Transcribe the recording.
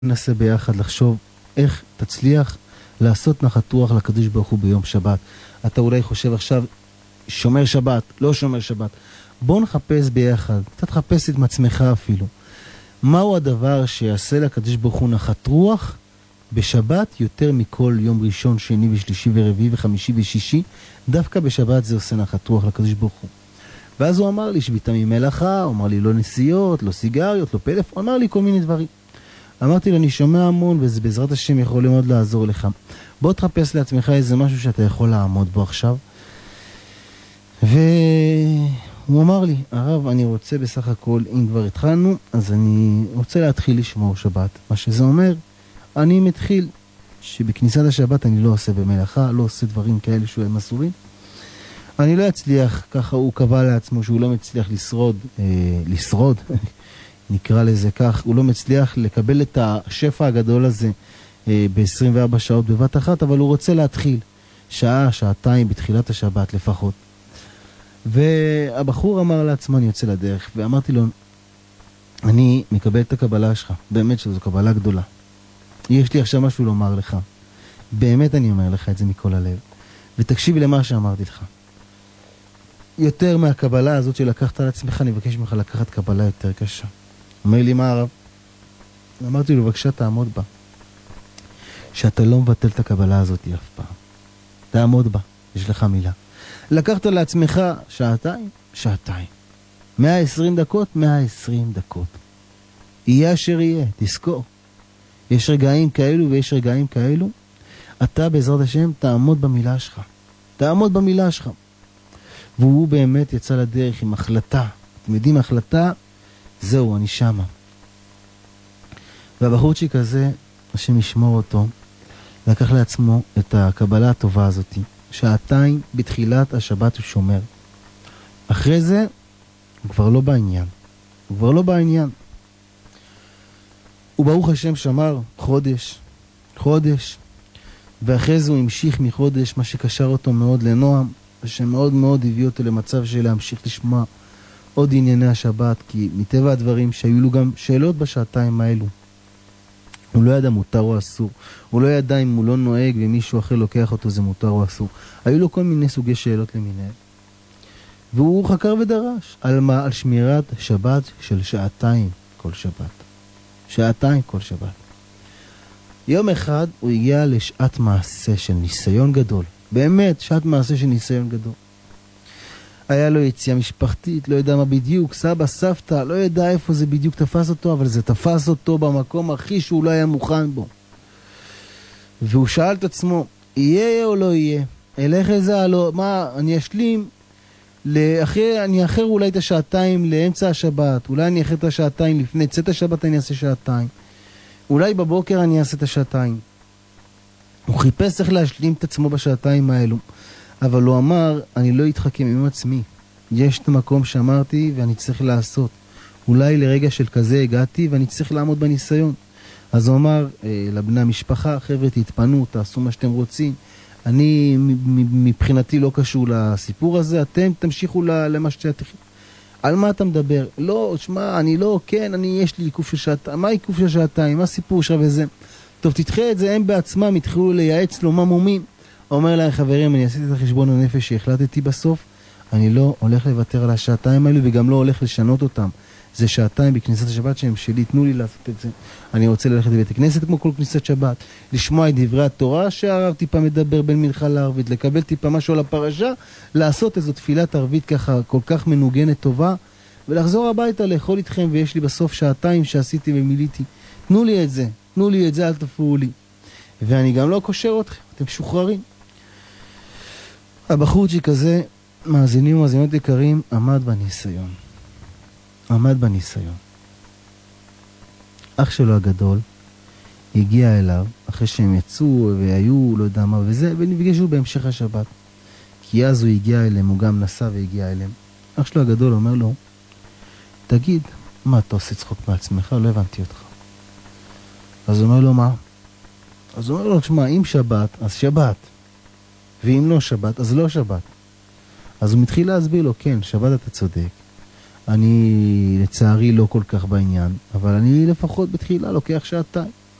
ננסה ביחד לחשוב איך תצליח לעשות נחת רוח לקדוש ברוך הוא ביום שבת. אתה אולי חושב עכשיו, שומר שבת, לא שומר שבת. בוא נחפש ביחד, קצת חפש את עצמך אפילו. מהו הדבר שיעשה לקדוש ברוך הוא נחת רוח בשבת יותר מכל יום ראשון, שני ושלישי ורביעי וחמישי ושישי? דווקא בשבת זה עושה נחת רוח לקדוש ברוך הוא. ואז הוא אמר לי שביתה ממלאכה, הוא אמר לי לא נסיעות, לא סיגריות, לא פלאפון, אמר לי כל מיני דברים. אמרתי לו, אני שומע המון, וזה בעזרת השם יכול מאוד לעזור לך. בוא תחפש לעצמך איזה משהו שאתה יכול לעמוד בו עכשיו. והוא אמר לי, הרב, אני רוצה בסך הכל, אם כבר התחלנו, אז אני רוצה להתחיל לשמור שבת. מה שזה אומר, אני מתחיל שבכניסת השבת אני לא עושה במלאכה, לא עושה דברים כאלה שהם אסורים. אני לא אצליח, ככה הוא קבע לעצמו שהוא לא מצליח לשרוד, נקרא לזה כך, הוא לא מצליח לקבל את השפע הגדול הזה ב-24 שעות בבת אחת, אבל הוא רוצה להתחיל שעה, שעתיים בתחילת השבת לפחות. והבחור אמר לעצמו, אני יוצא לדרך, ואמרתי לו, אני מקבל את הקבלה שלך, באמת שזו קבלה גדולה. יש לי עכשיו משהו לומר לך, באמת אני אומר לך את זה מכל הלב, ותקשיבי למה שאמרתי לך. יותר מהקבלה הזאת שלקחת על עצמך, אני מבקש ממך לקחת קבלה יותר קשה. אומר לי, מה הרב? אמרתי לו, בבקשה תעמוד בה. שאתה לא מבטל את הקבלה הזאת אף פעם. תעמוד בה, יש לך מילה. לקחת לעצמך שעתיים, שעתיים. 120 דקות, 120 דקות. יהיה אשר יהיה, תזכור. יש רגעים כאלו ויש רגעים כאלו. אתה בעזרת השם תעמוד במילה שלך. תעמוד במילה שלך. והוא באמת יצא לדרך עם החלטה. אתם יודעים, החלטה, זהו, אני שמה. והבחורצ'יק הזה, השם ישמור אותו, לקח לעצמו את הקבלה הטובה הזאת. שעתיים בתחילת השבת הוא שומר. אחרי זה, הוא כבר לא בעניין. הוא כבר לא בעניין. וברוך השם שמר חודש. ואחרי זה הוא המשיך מחודש, מה שקשר אותו מאוד לנועם, שמאוד מאוד הביא אותו למצב של להמשיך לשמוע עוד ענייני השבת, כי מטבע הדברים שהיו לו גם שאלות בשעתיים האלו. הוא לא ידע מותר או אסור. הוא לא ידע אם הוא לא נוהג ומישהו אחר לוקח אותו זה מותר או אסור. היו לו כל מיני סוגי שאלות למיניהם. והוא חקר ודרש. על מה? על שמירת שבת של שעתיים כל שבת. שעתיים כל שבת. יום אחד הוא הגיע לשעת מעשה של ניסיון גדול. באמת, שעת מעשה של ניסיון גדול. היה לו יציאה משפחתית, לא יודע מה בדיוק, סבא, סבתא, לא יודע איפה זה בדיוק תפס אותו, אבל זה תפס אותו במקום הכי שהוא לא היה מוכן בו. והוא שאל את עצמו, יהיה או לא יהיה? אלך איזה, לא, מה, אני אשלים, אני אחר אולי את השעתיים לאמצע השבת, אולי אני אחר את השעתיים לפני צאת השבת אני אעשה שעתיים, אולי בבוקר אני אעשה את השעתיים. הוא חיפש איך להשלים את עצמו בשעתיים האלו. אבל הוא אמר, אני לא אתחכם עם עצמי. יש את המקום שאמרתי ואני צריך לעשות. אולי לרגע של כזה הגעתי ואני צריך לעמוד בניסיון. אז הוא אמר לבני המשפחה, חבר'ה תתפנו, תעשו מה שאתם רוצים. אני מבחינתי לא קשור לסיפור הזה, אתם תמשיכו למה שאתם. על מה אתה מדבר? לא, שמע, אני לא, כן, יש לי עיקוף של שעתיים. מה עיקוף של שעתיים? מה הסיפור עכשיו וזה? טוב, תדחה את זה, הם בעצמם התחילו לייעץ לו מה מומים. אומר להם, חברים, אני עשיתי את החשבון הנפש שהחלטתי בסוף, אני לא הולך לוותר על השעתיים האלו וגם לא הולך לשנות אותם. זה שעתיים בכניסת השבת שהם שלי, תנו לי לעשות את זה. אני רוצה ללכת לבית הכנסת כמו כל כניסת שבת, לשמוע את דברי התורה שהרב טיפה מדבר בין מנחה לערבית, לקבל טיפה משהו על הפרשה, לעשות איזו תפילת ערבית ככה כל כך מנוגנת טובה, ולחזור הביתה לאכול איתכם, ויש לי בסוף שעתיים שעשיתי ומיליתי. תנו לי את זה, אל תפריעו לי. ואני גם לא קושר אתכם, אתם משוחררים. הבחורצ'יק הזה, מאזינים ומאזינות יקרים, עמד בניסיון. אח שלו הגדול הגיע אליו, אחרי שהם יצאו והיו, לא יודע מה וזה, ונפגשו בהמשך השבת. כי אז הוא הגיע אליהם, הוא גם נסע והגיע אליהם. אח שלו הגדול אומר לו, תגיד, מה אתה עושה צחוק מעצמך? לא הבנתי אותך. אז הוא אומר לו, מה? אז הוא אומר לו, תשמע, אם שבת, אז שבת. ואם לא שבת, אז לא שבת. אז הוא מתחיל להסביר לו, כן, שבת אתה צודק. אני לצערי לא כל כך בעניין, אבל אני לפחות בתחילה לוקח שעתיים.